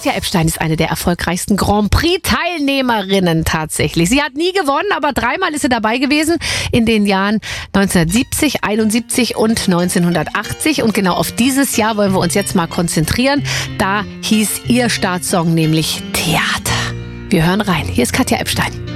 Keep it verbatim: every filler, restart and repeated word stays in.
Katja Epstein ist eine der erfolgreichsten Grand Prix-Teilnehmerinnen tatsächlich. Sie hat nie gewonnen, aber dreimal ist sie dabei gewesen in den Jahren neunzehnhundertsiebzig, einundsiebzig und neunzehnhundertachtzig. Und genau auf dieses Jahr wollen wir uns jetzt mal konzentrieren. Da hieß ihr Startsong nämlich Theater. Wir hören rein. Hier ist Katja Epstein.